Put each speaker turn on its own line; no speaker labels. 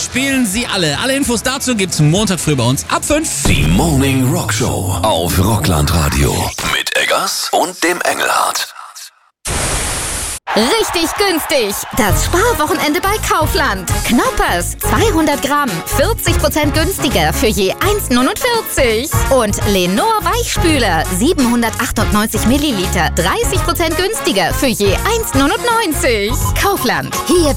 spielen sie alle. Alle Infos dazu gibt's Montag früh bei uns ab 5.
Die Morning Rock Show auf Rockland Radio. Mit Eggers und dem Engelhardt.
Richtig günstig. Das Sparwochenende bei Kaufland. Knoppers 200 Gramm, 40% günstiger für je 1,49. Und Lenor Weichspüler 798 Milliliter, 30% günstiger für je 1,99. Kaufland. Hier